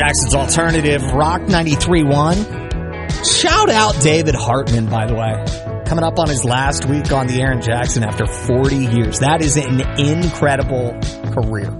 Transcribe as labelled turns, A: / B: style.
A: Jackson's Alternative Rock 93.1. Shout out David Hartman, by the way. Coming up on his last week on the Aaron Jackson after 40 years. That is an incredible career.